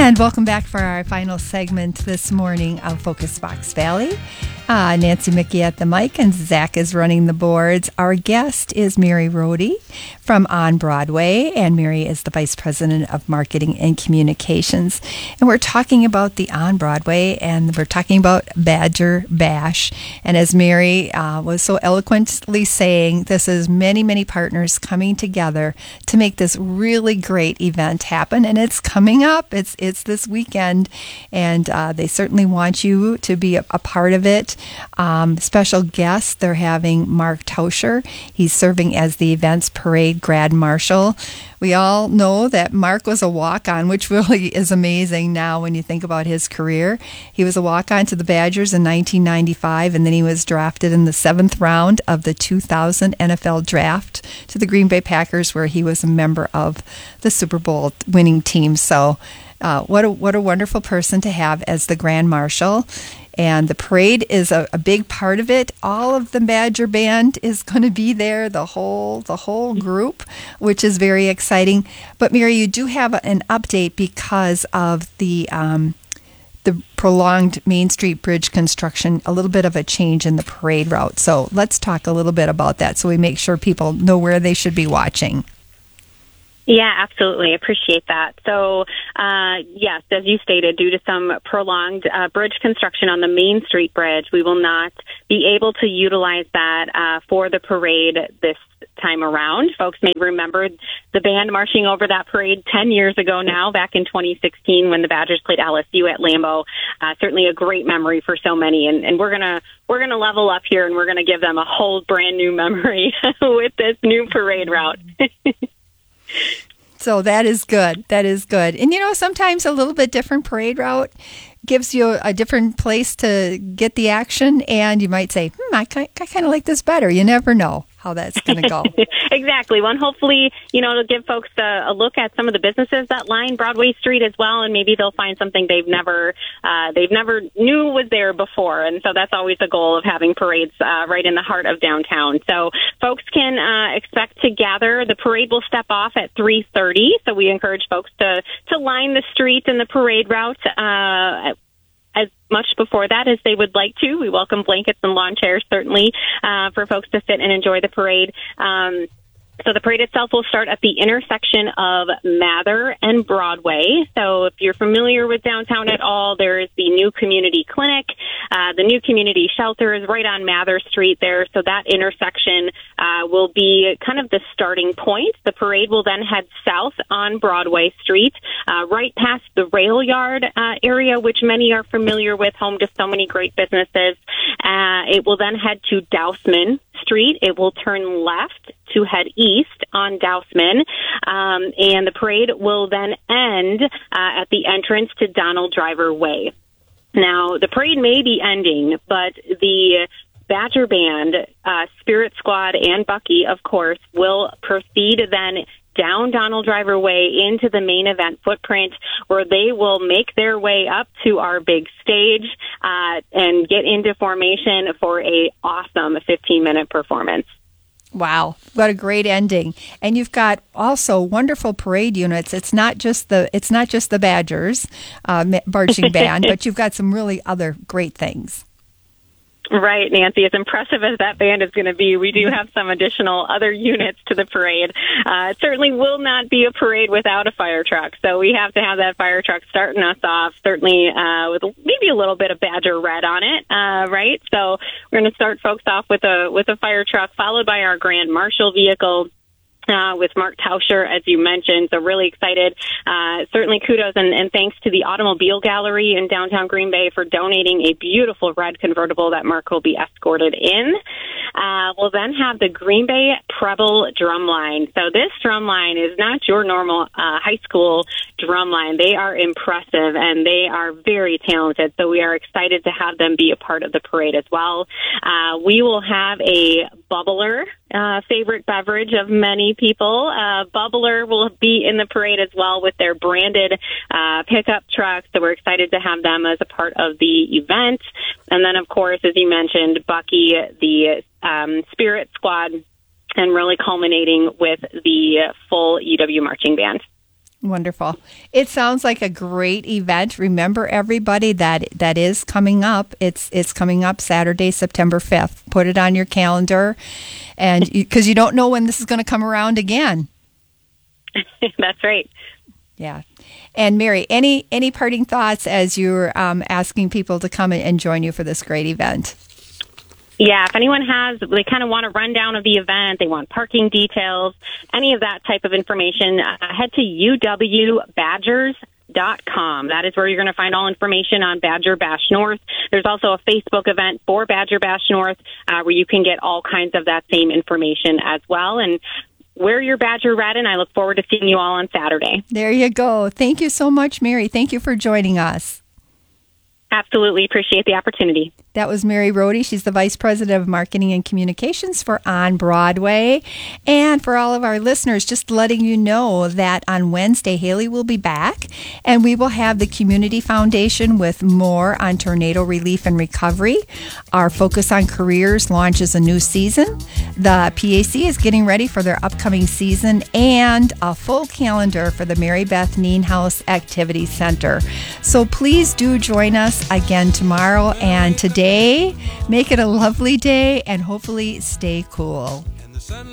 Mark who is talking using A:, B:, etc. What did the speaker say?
A: And welcome back for our final segment this morning of Focus Fox Valley. Nancy Mickey at the mic, and Zach is running the boards. Our guest is Mary Rohde from On Broadway, and Mary is the Vice President of Marketing and Communications. And we're talking about the On Broadway, and we're talking about Badger Bash. And as Mary was so eloquently saying, this is many, many partners coming together to make this really great event happen. And it's coming up. It's this weekend, and they certainly want you to be a part of it. Special guest, they're having Mark Tauscher. He's serving as the events parade grad marshal. We all know that Mark was a walk-on, which really is amazing now when you think about his career. He was a walk-on to the Badgers in 1995, and then he was drafted in the 7th round of the 2000 NFL draft to the Green Bay Packers, where he was a member of the Super Bowl winning team. So what a wonderful person to have as the Grand Marshal. And the parade is a big part of it. All of the Badger Band is going to be there, the whole group, which is very exciting. But Mary, you do have an update because of the prolonged Main Street Bridge construction, a little bit of a change in the parade route. So let's talk a little bit about that so we make sure people know where they should be watching.
B: Yeah, absolutely. Appreciate that. So, yes, as you stated, due to some prolonged bridge construction on the Main Street Bridge, we will not be able to utilize that for the parade this time around. Folks may remember the band marching over that parade 10 years ago now, back in 2016 when the Badgers played LSU at Lambeau. Certainly a great memory for so many, and we're gonna level up here, and we're gonna give them a whole brand new memory with this new parade route.
A: So that is good. That is good. And, sometimes a little bit different parade route gives you a different place to get the action. And you might say, I kind of like this better. You never know how that's going to go.
B: Exactly. Well, and hopefully, it'll give folks a look at some of the businesses that line Broadway Street as well, and maybe they'll find something they've never knew was there before. And so that's always the goal of having parades right in the heart of downtown. So folks can expect to gather. The parade will step off at 3:30. So we encourage folks to line the street and the parade route as much before that as they would like to. We welcome blankets and lawn chairs, certainly, for folks to sit and enjoy the parade. So the parade itself will start at the intersection of Mather and Broadway. So if you're familiar with downtown at all, there is the new community clinic. The new community shelter is right on Mather Street there. So that intersection will be kind of the starting point. The parade will then head south on Broadway Street, right past the rail yard area, which many are familiar with, home to so many great businesses. It will then head to Dousman Street. It will turn left to head east on Dousman, and the parade will then end at the entrance to Donald Driver Way. Now, the parade may be ending, but the Badger Band, Spirit Squad, and Bucky, of course, will proceed then down Donald Driver Way into the main event footprint, where they will make their way up to our big stage and get into formation for a awesome 15-minute performance.
A: Wow, what a great ending! And you've got also wonderful parade units. It's not just the Badgers marching band, but you've got some really other great things.
B: Right, Nancy. As impressive as that band is going to be, we do have some additional other units to the parade. It certainly will not be a parade without a fire truck. So we have to have that fire truck starting us off, certainly with maybe a little bit of Badger red on it, right? So we're going to start folks off with a fire truck, followed by our Grand Marshal vehicle. With Mark Tauscher, as you mentioned. So really excited. Certainly kudos and thanks to the Automobile Gallery in downtown Green Bay for donating a beautiful red convertible that Mark will be escorted in. We'll then have the Green Bay Preble Drumline. So this drumline is not your normal high school drumline. They are impressive and they are very talented. So we are excited to have them be a part of the parade as well. We will have a bubbler, favorite beverage of many people. Bubbler will be in the parade as well with their branded pickup trucks. So we're excited to have them as a part of the event. And then, of course, as you mentioned, Bucky, the Spirit Squad, and really culminating with the full UW Marching Band.
A: Wonderful. It sounds like a great event. Remember, everybody, that is coming up. It's coming up Saturday, September 5th. Put it on your calendar, and because you don't know when this is going to come around again.
B: That's right.
A: Yeah. And Mary, any parting thoughts as you're asking people to come and join you for this great event?
B: Yeah, if anyone they kind of want a rundown of the event, they want parking details, any of that type of information, head to uwbadgers.com. That is where you're going to find all information on Badger Bash North. There's also a Facebook event for Badger Bash North where you can get all kinds of that same information as well. And wear your Badger red, and I look forward to seeing you all on Saturday.
A: There you go. Thank you so much, Mary. Thank you for joining us.
B: Absolutely appreciate the opportunity.
A: That was Mary Rohde. She's the Vice President of Marketing and Communications for On Broadway. And for all of our listeners, just letting you know that on Wednesday, Haley will be back, and we will have the Community Foundation with more on tornado relief and recovery. Our Focus on Careers launches a new season. The PAC is getting ready for their upcoming season, and a full calendar for the Mary Beth Nienhuis Activity Center. So please do join us again tomorrow and today. Make it a lovely day and hopefully stay cool.